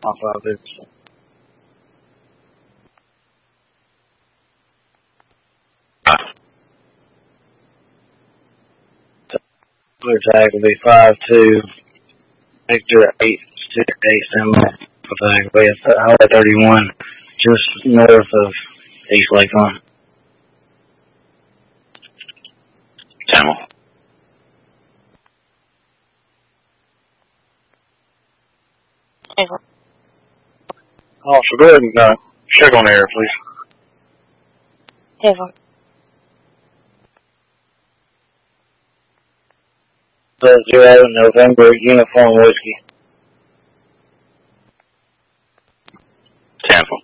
off of it. Clear tag will be 5-2, Victor 8-6, 8 tag will be Highway 31, just north of East Lakeland. Samuel. Officer, go ahead and check on air, please. Ever. Zero November Uniform Whiskey. Tampa.